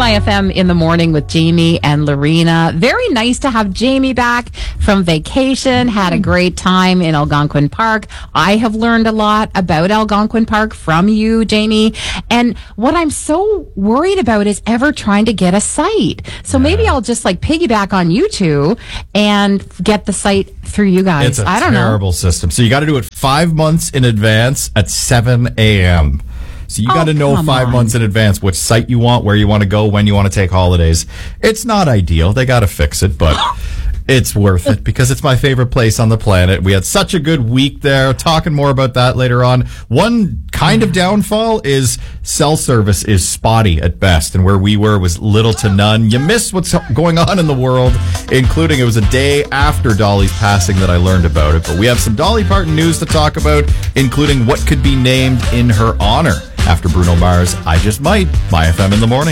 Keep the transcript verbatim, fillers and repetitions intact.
My F M in the morning with Jamie and Lorena. Very nice to have Jamie back from vacation. Had a great time in Algonquin Park. I have learned a lot about Algonquin Park from you, Jamie. And what I'm so worried about is ever trying to get a site. So maybe I'll just like piggyback on you two and get the site through you guys. It's a I don't terrible know. system. So you got to do it five months in advance at seven a.m. So you Oh, got to know come five on. months in advance which site you want, where you want to go, when you want to take holidays. It's not ideal. They got to fix it, but it's worth it because it's my favorite place on the planet. We had such a good week there. Talking more about that later on. One kind of downfall is cell service is spotty at best, and where we were was little to none. You miss what's going on in the world, including it was a day after Dolly's passing that I learned about it. But we have some Dolly Parton news to talk about, including what could be named in her honor after Bruno Mars' I Just Might. My F M in the morning.